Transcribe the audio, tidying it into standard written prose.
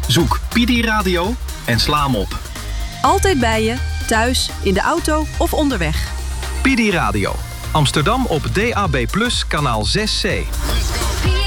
Zoek PD Radio en sla hem op. Altijd bij je, thuis, in de auto of onderweg. PD Radio. Amsterdam op DAB+, kanaal 6C.